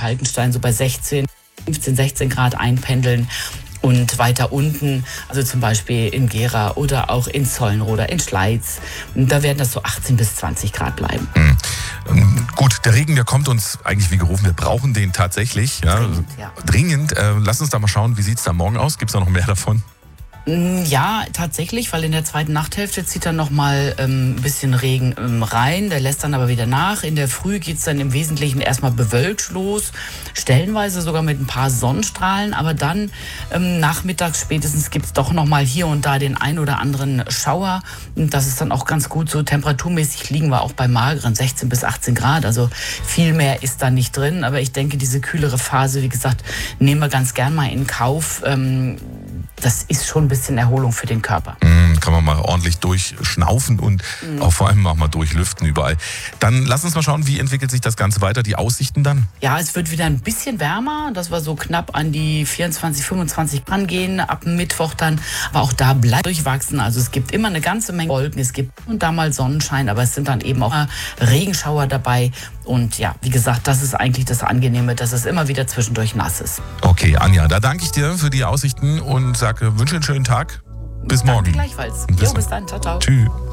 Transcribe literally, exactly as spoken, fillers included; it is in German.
Falkenstein so bei sechzehn, fünfzehn, sechzehn Grad einpendeln. Und weiter unten, also zum Beispiel in Gera oder auch in Zollenroda, in Schleiz, da werden das so achtzehn bis zwanzig Grad bleiben. Mhm. Ähm, gut, der Regen, der kommt uns eigentlich wie gerufen. Wir brauchen den tatsächlich. Ja. Dringend, ja. Dringend. Äh, lass uns da mal schauen, wie sieht es da morgen aus? Gibt es da noch mehr davon? Ja, tatsächlich, weil in der zweiten Nachthälfte zieht dann nochmal ähm, ein bisschen Regen ähm, rein, der lässt dann aber wieder nach. In der Früh geht es dann im Wesentlichen erstmal bewölkt los, stellenweise sogar mit ein paar Sonnenstrahlen, aber dann ähm, nachmittags spätestens gibt es doch nochmal hier und da den ein oder anderen Schauer. Und das ist dann auch ganz gut so. Temperaturmäßig liegen wir auch bei mageren sechzehn bis achtzehn Grad, also viel mehr ist da nicht drin. Aber ich denke, diese kühlere Phase, wie gesagt, nehmen wir ganz gern mal in Kauf. Ähm, Das ist schon ein bisschen Erholung für den Körper. Mm, kann man mal ordentlich durchschnaufen und mm. auch vor allem auch mal durchlüften überall. Dann lass uns mal schauen, wie entwickelt sich das Ganze weiter, die Aussichten dann? Ja, es wird wieder ein bisschen wärmer, dass wir so knapp an die vierundzwanzig, fünfundzwanzig rangehen, ab Mittwoch dann. Aber auch da bleibt durchwachsen. Also es gibt immer eine ganze Menge Wolken, es gibt und da mal Sonnenschein, aber es sind dann eben auch Regenschauer dabei. Und ja, wie gesagt, das ist eigentlich das Angenehme, dass es immer wieder zwischendurch nass ist. Okay, Anja, da danke ich dir für die Aussichten und sage, wünsche einen schönen Tag. Bis Danke morgen. Gleichfalls. Bis, jo, bis dann. Ciao, ciao. Tschüss.